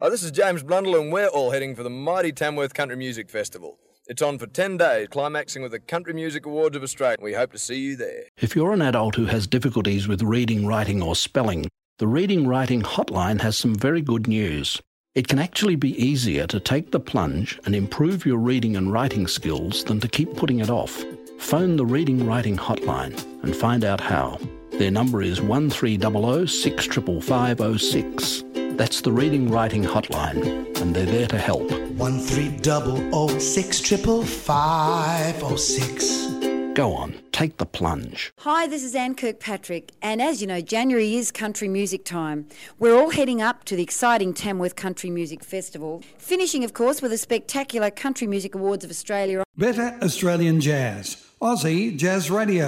Hi, this is James Blundell and we're all heading for the mighty Tamworth Country Music Festival. It's on for 10 days, climaxing with the Country Music Awards of Australia. We hope to see you there. If you're an adult who has difficulties with reading, writing or spelling, the Reading Writing Hotline has some very good news. It can actually be easier to take the plunge and improve your reading and writing skills than to keep putting it off. Phone the Reading Writing Hotline and find out how. Their number is 1300 65506. That's the Reading Writing Hotline, and they're there to help. 1300 65506. Go on, take the plunge. Hi, this is Anne Kirkpatrick, and as you know, January is country music time. We're all heading up to the exciting Tamworth Country Music Festival, finishing, of course, with the spectacular Country Music Awards of Australia. Better Australian Jazz, Aussie Jazz Radio.